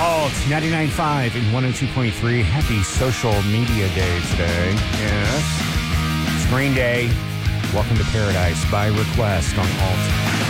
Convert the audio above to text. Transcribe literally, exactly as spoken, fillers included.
Alt ninety-nine point five and one oh two point three. Happy Social Media Day today. Yes. It's Green Day. Welcome to Paradise by request on Alt.